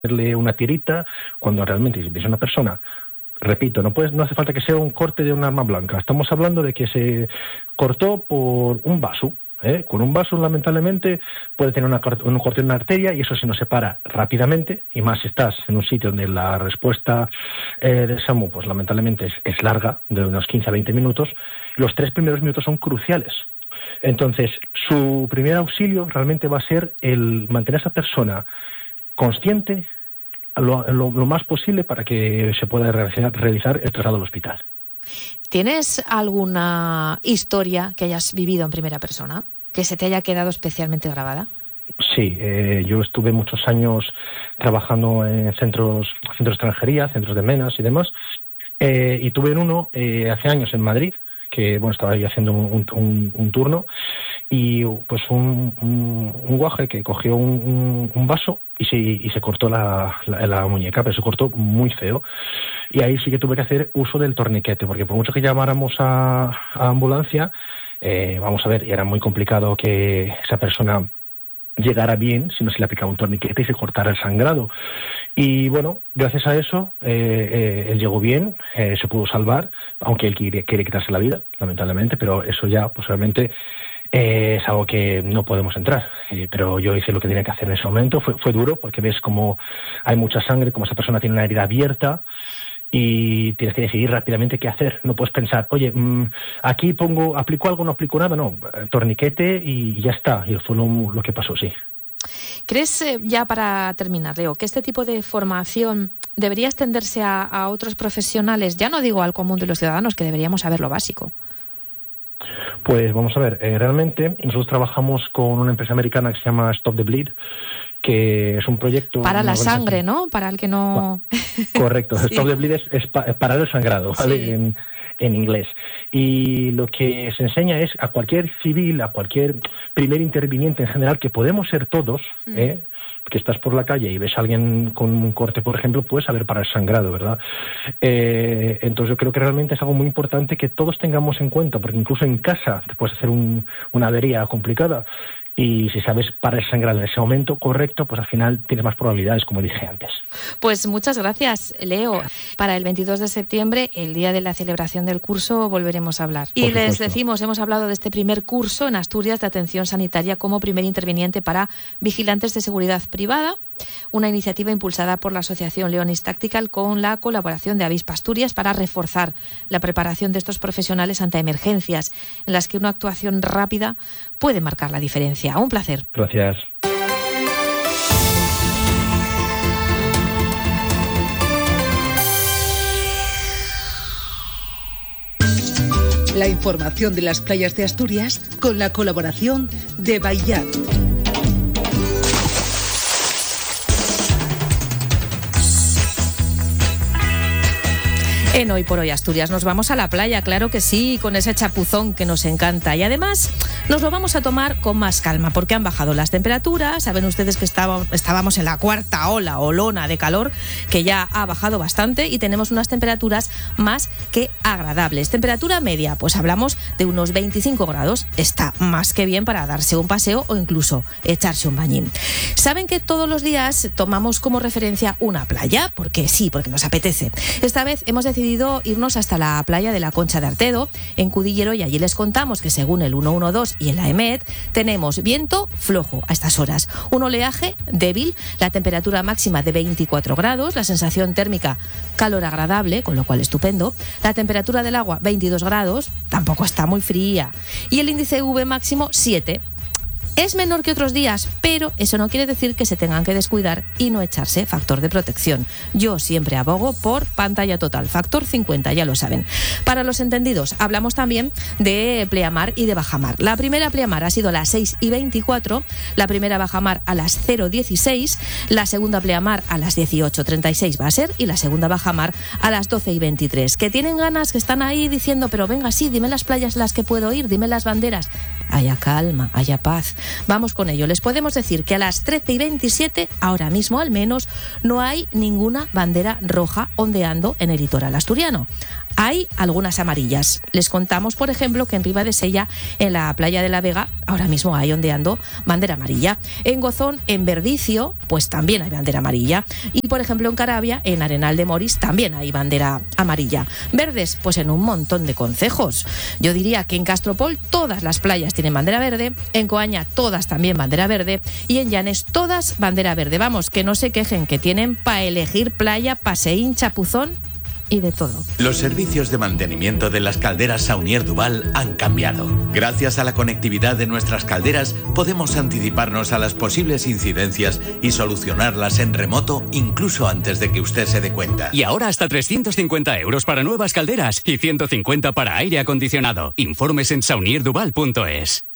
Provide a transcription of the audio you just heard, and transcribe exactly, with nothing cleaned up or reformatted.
hacerle una tirita, cuando realmente si ves una persona, repito, no puedes, no hace falta que sea un corte de un arma blanca, estamos hablando de que se cortó por un vaso, ¿eh? Con un vaso lamentablemente puede tener una, un corte en una arteria y eso se nos separa rápidamente, y más si estás en un sitio donde la respuesta eh, del SAMU pues lamentablemente es, es larga, de unos quince a veinte minutos, los tres primeros minutos son cruciales. Entonces, su primer auxilio realmente va a ser el mantener a esa persona consciente lo, lo, lo más posible para que se pueda realizar, realizar el traslado al hospital. ¿Tienes alguna historia que hayas vivido en primera persona, que se te haya quedado especialmente grabada? Sí, eh, yo estuve muchos años trabajando en centros, centros de extranjería, centros de menas y demás, eh, y tuve en uno eh, hace años en Madrid, que bueno, estaba ahí haciendo un, un, un turno, y pues un, un, un guaje que cogió un, un, un vaso y se, y se cortó la, la, la muñeca, pero se cortó muy feo. Y ahí sí que tuve que hacer uso del torniquete, porque por mucho que llamáramos a, a ambulancia, eh, vamos a ver, y era muy complicado que esa persona llegara bien si no se le aplicaba un torniquete y se cortara el sangrado. Y bueno, gracias a eso, eh, eh, él llegó bien, eh, se pudo salvar, aunque él quiere, quiere quitarse la vida, lamentablemente, pero eso ya, pues realmente eh, es algo que no podemos entrar. Eh, pero yo hice lo que tenía que hacer en ese momento, fue, fue duro, porque ves como hay mucha sangre, como esa persona tiene una herida abierta, y tienes que decidir rápidamente qué hacer. No puedes pensar, oye, mmm, aquí pongo, aplico algo, no aplico nada, no, torniquete y ya está. Y fue lo, lo que pasó, sí. ¿Crees, eh, ya para terminar, Leo, que este tipo de formación debería extenderse a, a otros profesionales? Ya no digo al común de los ciudadanos, que deberíamos saber lo básico. Pues vamos a ver, eh, realmente nosotros trabajamos con una empresa americana que se llama Stop the Bleed, que es un proyecto... Para la sangre, ¿no? Para el que no... Correcto, Sí. Stop the Bleed es, es pa, parar el sangrado, ¿vale? Sí. En, en inglés. Y lo que se enseña es a cualquier civil, a cualquier primer interviniente en general, que podemos ser todos, mm. ¿eh? Que estás por la calle y ves a alguien con un corte, por ejemplo, puedes saber parar el sangrado, ¿verdad? Eh, entonces yo creo que realmente es algo muy importante que todos tengamos en cuenta, porque incluso en casa te puedes hacer un, una avería complicada, y si sabes parar el sangrado en ese momento correcto, pues al final tienes más probabilidades, como dije antes. Pues muchas gracias, Leo. Para el veintidós de septiembre, el día de la celebración del curso, volveremos a hablar. Por y supuesto. Les decimos, hemos hablado de este primer curso en Asturias de atención sanitaria como primer interviniente para vigilantes de seguridad privada, una iniciativa impulsada por la Asociación Leonis Tactical con la colaboración de Avispa Asturias para reforzar la preparación de estos profesionales ante emergencias en las que una actuación rápida puede marcar la diferencia. Un placer. Gracias. La información de las playas de Asturias con la colaboración de Baillat. En Hoy por Hoy Asturias nos vamos a la playa, claro que sí, con ese chapuzón que nos encanta. Y además nos lo vamos a tomar con más calma, porque han bajado las temperaturas. Saben ustedes que estábamos, estábamos en la cuarta ola, olona de calor, que ya ha bajado bastante y tenemos unas temperaturas más que agradables. Temperatura media, pues hablamos de unos veinticinco grados. Está más que bien para darse un paseo o incluso echarse un bañín. Saben que todos los días tomamos como referencia una playa, porque sí, porque nos apetece. Esta vez hemos decidido irnos hasta la playa de la Concha de Artedo, en Cudillero, y allí les contamos que según el ciento doce y el AEMET tenemos viento flojo a estas horas, un oleaje débil, la temperatura máxima de veinticuatro grados, la sensación térmica calor agradable, con lo cual estupendo, la temperatura del agua veintidós grados, tampoco está muy fría, y el índice U V máximo siete. Es menor que otros días, pero eso no quiere decir que se tengan que descuidar y no echarse factor de protección. Yo siempre abogo por pantalla total, factor cincuenta, ya lo saben. Para los entendidos, hablamos también de pleamar y de bajamar. La primera pleamar ha sido a las seis y veinticuatro, la primera bajamar a las cero dieciséis, la segunda pleamar a las dieciocho treinta y seis va a ser, y la segunda bajamar a las doce y veintitrés. Que tienen ganas, que están ahí diciendo, pero venga, sí, dime las playas en las que puedo ir, dime las banderas. Haya calma, haya paz. Vamos con ello. Les podemos decir que a las trece y veintisiete, ahora mismo al menos, no hay ninguna bandera roja ondeando en el litoral asturiano. Hay algunas amarillas. Les contamos, por ejemplo, que en Ribadesella, en la playa de la Vega, ahora mismo hay ondeando bandera amarilla. En Gozón, en Verdicio, pues también hay bandera amarilla. Y, por ejemplo, en Caravia, en Arenal de Moris, también hay bandera amarilla. Verdes, pues en un montón de concejos. Yo diría que en Castropol todas las playas tienen bandera verde, en Coaña todas también bandera verde y en Llanes todas bandera verde. Vamos, que no se quejen, que tienen para elegir playa, paseín, chapuzón y de todo. Los servicios de mantenimiento de las calderas Saunier Duval han cambiado. Gracias a la conectividad de nuestras calderas, podemos anticiparnos a las posibles incidencias y solucionarlas en remoto incluso antes de que usted se dé cuenta. Y ahora hasta trescientos cincuenta euros para nuevas calderas y ciento cincuenta para aire acondicionado. Informes en saunier duval punto es.